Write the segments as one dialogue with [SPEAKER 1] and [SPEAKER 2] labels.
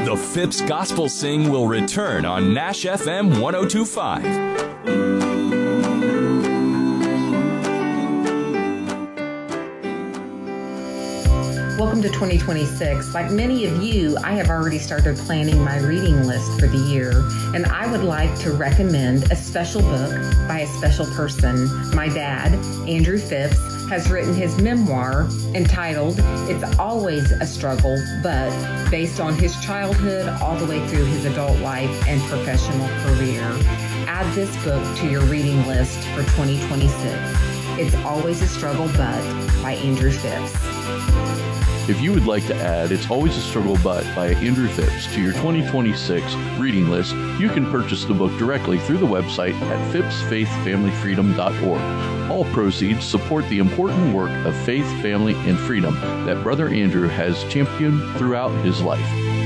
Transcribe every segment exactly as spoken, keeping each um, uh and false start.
[SPEAKER 1] The Phipps Gospel Sing will return on Nash F M one oh two point five.
[SPEAKER 2] Welcome to twenty twenty-six. Like many of you, I have already started planning my reading list for the year, and I would like to recommend a special book by a special person. My dad, Andrew Phipps, has written his memoir entitled It's Always a Struggle, but based on his childhood all the way through his adult life and professional career. Add this book to your reading list for twenty twenty-six. It's Always a Struggle, but by Andrew Phipps.
[SPEAKER 3] If you would like to add It's Always a Struggle But by Andrew Phipps to your twenty twenty-six reading list, you can purchase the book directly through the website at phipps faith family freedom dot org. All proceeds support the important work of faith, family, and freedom that Brother Andrew has championed throughout his life.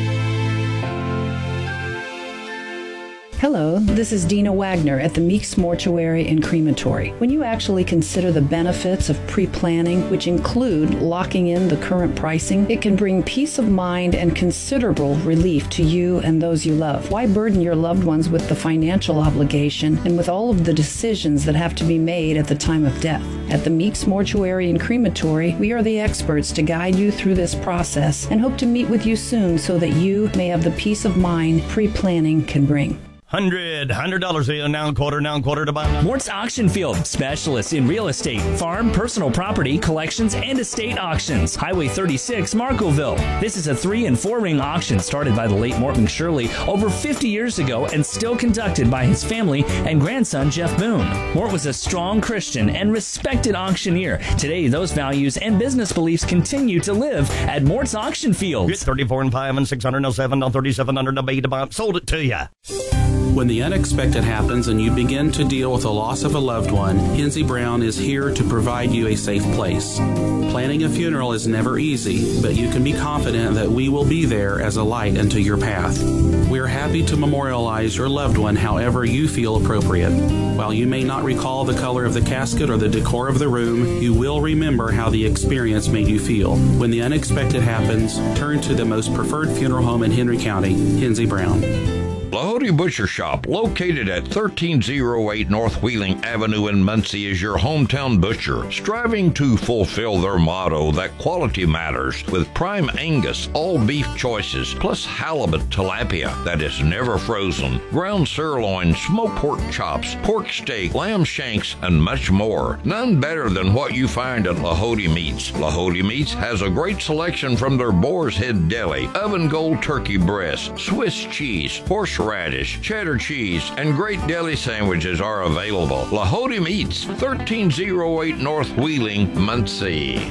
[SPEAKER 4] Hello, this is Dina Wagner at the Meeks Mortuary and Crematory. When you actually consider the benefits of pre-planning, which include locking in the current pricing, it can bring peace of mind and considerable relief to you and those you love. Why burden your loved ones with the financial obligation and with all of the decisions that have to be made at the time of death? At the Meeks Mortuary and Crematory, we are the experts to guide you through this process and hope to meet with you soon so that you may have the peace of mind pre-planning can bring.
[SPEAKER 5] Hundred, hundred dollars a now quarter, now quarter to buy.
[SPEAKER 6] Mort's Auction Field, specialists in real estate, farm, personal property, collections, and estate auctions. Highway thirty-six, Markville. This is a three and four ring auction started by the late Mort McShirley over fifty years ago and still conducted by his family and grandson Jeff Boone. Mort was a strong Christian and respected auctioneer. Today, those values and business beliefs continue to live at Mort's Auction Field.
[SPEAKER 5] Get thirty-four and five and six hundred seven and thirty-seven hundred about sold it to you.
[SPEAKER 7] When the unexpected happens and you begin to deal with the loss of a loved one, Hinsey Brown is here to provide you a safe place. Planning a funeral is never easy, but you can be confident that we will be there as a light unto your path. We are happy to memorialize your loved one however you feel appropriate. While you may not recall the color of the casket or the decor of the room, you will remember how the experience made you feel. When the unexpected happens, turn to the most preferred funeral home in Henry County, Hinsey Brown.
[SPEAKER 8] Lahode Butcher Shop, located at thirteen oh eight North Wheeling Avenue in Muncie, is your hometown butcher, striving to fulfill their motto that quality matters with prime Angus all-beef choices, plus halibut tilapia that is never frozen, ground sirloin, smoked pork chops, pork steak, lamb shanks, and much more. None better than what you find at Lahode Meats. Lahode Meats has a great selection from their Boar's Head Deli, oven gold turkey breast, Swiss cheese, horseradish, cheddar cheese, and great deli sandwiches are available. Lahode Meats, thirteen oh eight North Wheeling, Muncie.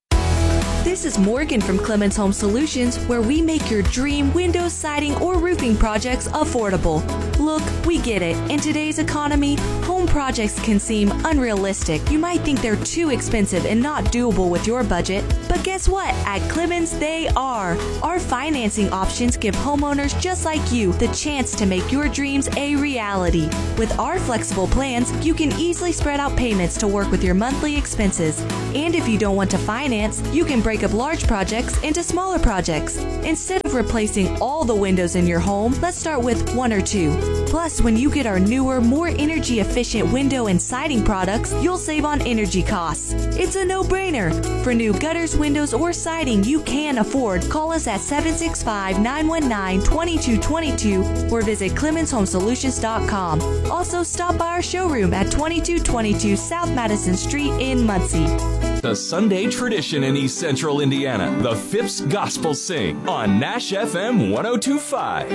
[SPEAKER 9] This is Morgan from Clemens Home Solutions, where we make your dream window, siding, or roofing projects affordable. Look, we get it. In today's economy, home projects can seem unrealistic. You might think they're too expensive and not doable with your budget, but guess what? At Clemens, they are. Our financing options give homeowners just like you the chance to make your dreams a reality. With our flexible plans, you can easily spread out payments to work with your monthly expenses. And if you don't want to finance, you can break up large projects into smaller projects. Instead of replacing all the windows in your home, let's start with one or two. Plus, when you get our newer, more energy-efficient window and siding products, you'll save on energy costs. It's a no-brainer. For new gutters, windows, or siding you can afford, call us at seven six five, nine one nine, two two two two or visit clemens home solutions dot com. Also, stop by our showroom at twenty-two twenty-two South Madison Street in Muncie.
[SPEAKER 1] The Sunday tradition in East Central Indiana, the Phipps Gospel Sing on Nash F M one oh two point five.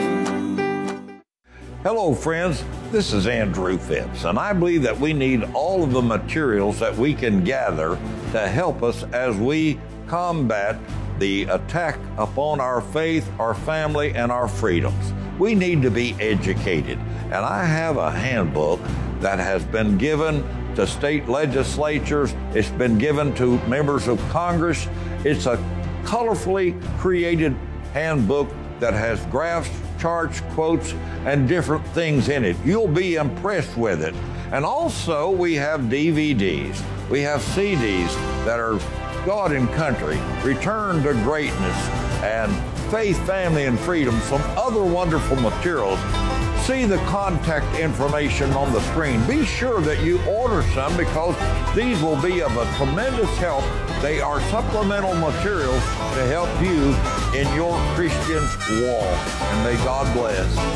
[SPEAKER 10] Hello friends, this is Andrew Phipps, and I believe that we need all of the materials that we can gather to help us as we combat the attack upon our faith, our family, and our freedoms. We need to be educated, and I have a handbook that has been given to state legislatures. It's been given to members of Congress. It's a colorfully created handbook that has graphs, charts, quotes, and different things in it. You'll be impressed with it. And also we have D V Ds. We have C Ds that are God and Country, Return to Greatness, and Faith, Family, and Freedom some other wonderful materials, see the contact information on the screen. Be sure that you order some because these will be of a tremendous help. They are supplemental materials to help you in your Christian walk. And may God bless.